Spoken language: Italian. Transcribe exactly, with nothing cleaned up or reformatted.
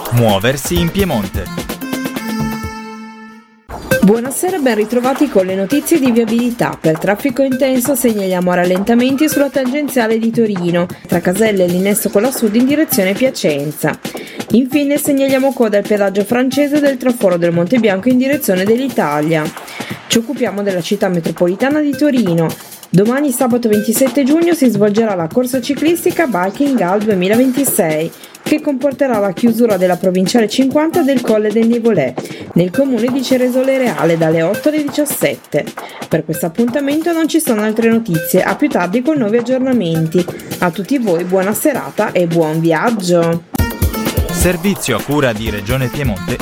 Muoversi in Piemonte. Buonasera e ben ritrovati con le notizie di viabilità. Per traffico intenso segnaliamo rallentamenti sulla tangenziale di Torino, tra Caselle e l'Innesto con la Sud in direzione Piacenza. Infine segnaliamo coda al pedaggio francese del traforo del Monte Bianco in direzione dell'Italia. Ci occupiamo della città metropolitana di Torino. Domani sabato ventisette giugno si svolgerà la corsa ciclistica Biking Gal duemilaventisei, che comporterà la chiusura della provinciale cinquanta del Colle del Nivolè, nel comune di Ceresole Reale, dalle otto alle diciassette. Per questo appuntamento non ci sono altre notizie, a più tardi con nuovi aggiornamenti. A tutti voi buona serata e buon viaggio! Servizio a cura di Regione Piemonte